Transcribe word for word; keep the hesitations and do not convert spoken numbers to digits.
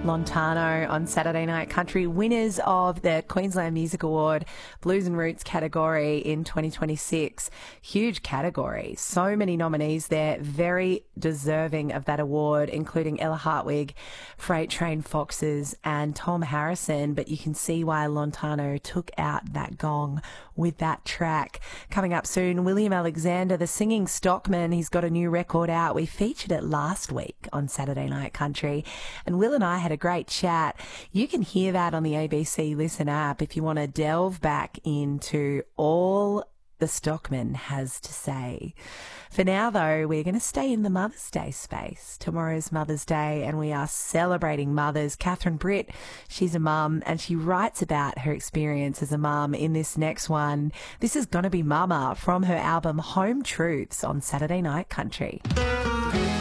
Lontano on Saturday Night Country, winners of the Queensland Music Award Blues and Roots category in twenty twenty-six. Huge category. So many nominees there, very deserving of that award, including Ella Hartwig, Freight Train Foxes and Tom Harrison. But you can see why Lontano took out that gong with that track. Coming up soon, William Alexander, the singing stockman. He's got a new record out. We featured it last week on Saturday Night Country, and Will and I had a great chat. You can hear that on the A B C Listen app if you want to delve back into all the stockman has to say. For now, though, we're going to stay in the Mother's Day space. Tomorrow's Mother's Day, and we are celebrating mothers. Catherine Britt, she's a mum, and she writes about her experience as a mum in this next one. This is going to be Mama from her album Home Truths on Saturday Night Country.